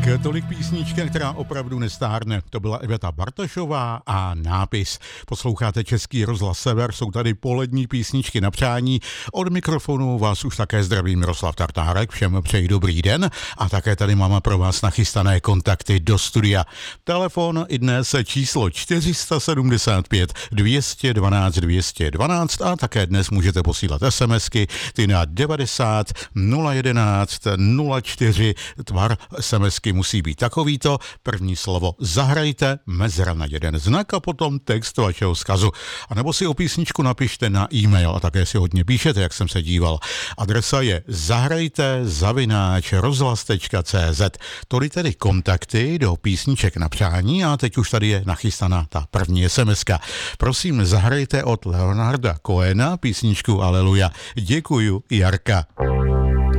tolik písnička, která opravdu nestárne. To byla Iveta Bartošová a Nápis. Posloucháte Český rozhlas Sever, jsou tady polední písničky na přání. Od mikrofonu vás už také zdraví Miroslav Tartárek, všem přeji dobrý den a také tady máme pro vás nachystané kontakty do studia. Telefon i dnes číslo 475 212 212 a také dnes můžete posílat SMSky, ty na 90 011 04, tvar SMSky musí být takovýto, první slovo zahrajte, mezera na jeden znak a potom text vašeho vzkazu. A nebo si o písničku napište na e-mail a také si hodně píšete, jak jsem se díval. Adresa je zahrajte@rozhlas.cz. Tolik tedy kontakty do písniček na přání a teď už tady je nachystaná ta první SMSka. Prosím, zahrajte od Leonarda Cohena písničku Aleluja. Děkuju, Jarka.